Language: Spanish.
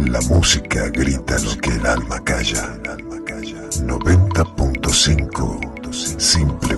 La música grita lo que el alma calla. 90.5 Simple